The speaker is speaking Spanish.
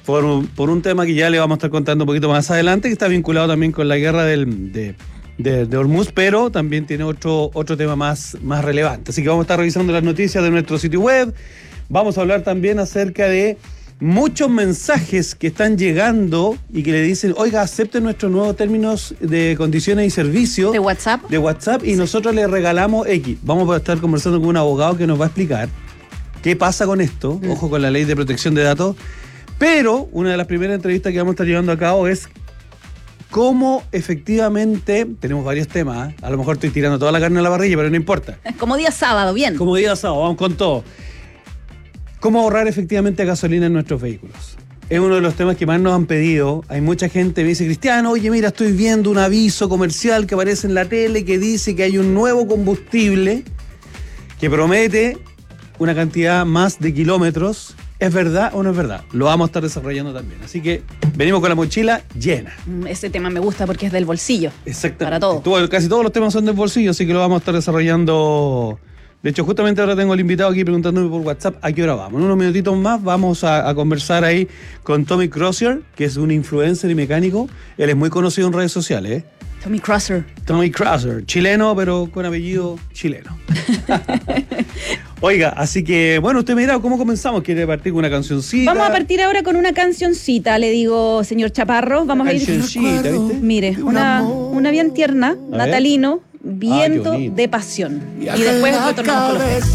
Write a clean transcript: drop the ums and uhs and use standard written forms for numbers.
por un tema que ya le vamos a estar contando un poquito más adelante, que está vinculado también con la guerra de Hormuz, pero también tiene otro tema más relevante. Así que vamos a estar revisando las noticias de nuestro sitio web. Vamos a hablar también acerca de muchos mensajes que están llegando y que le dicen, oiga, acepten nuestros nuevos términos de condiciones y servicios. ¿De WhatsApp? De WhatsApp, y nosotros le regalamos X. Vamos a estar conversando con un abogado que nos va a explicar qué pasa con esto. Ojo con la ley de protección de datos. Pero una de las primeras entrevistas que vamos a estar llevando a cabo es cómo efectivamente, tenemos varios temas, a lo mejor estoy tirando toda la carne a la parrilla, pero no importa. Como día sábado, bien. Como día sábado, vamos con todo. ¿Cómo ahorrar efectivamente gasolina en nuestros vehículos? Es uno de los temas que más nos han pedido. Hay mucha gente que me dice, Cristiano, oye, mira, estoy viendo un aviso comercial que aparece en la tele que dice que hay un nuevo combustible que promete una cantidad más de kilómetros. ¿Es verdad o no es verdad? Lo vamos a estar desarrollando también. Así que venimos con la mochila llena. Ese tema me gusta porque es del bolsillo. Exactamente. Para todo. Casi todos los temas son del bolsillo, así que lo vamos a estar desarrollando. De hecho, justamente ahora tengo al invitado aquí preguntándome por WhatsApp a qué hora vamos. En unos minutitos más vamos a conversar ahí con Tommy Crozier, que es un influencer y mecánico. Él es muy conocido en redes sociales, Tommy Crozier. Tommy Crozier, chileno, pero con apellido chileno. Oiga, así que, bueno, usted me dirá cómo comenzamos. ¿Quiere partir con una cancioncita? Vamos a partir ahora con una cancioncita, le digo, señor Chaparro. Vamos a ir. Cancioncita, ¿viste? Mire, una bien tierna, natalino, Viento de Pasión. Y después retornamos con los